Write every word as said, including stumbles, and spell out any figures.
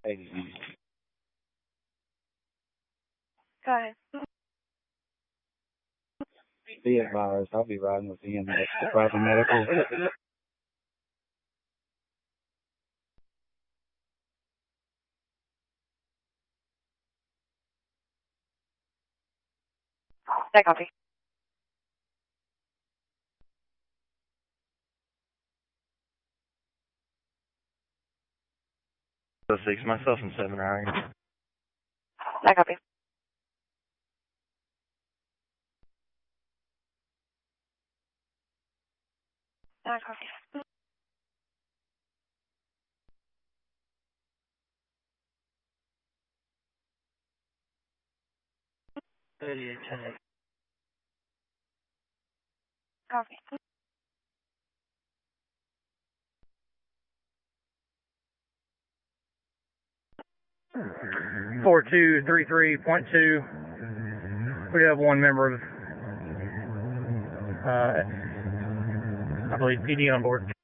Go ahead. Be advised, I'll be riding with Ian next to private medical. That copy. Six, myself and seven are. That copy. That copy. thirty-eight, ten, eight. Copy. four two three three point two. We have one member of, uh, I believe, P D on board.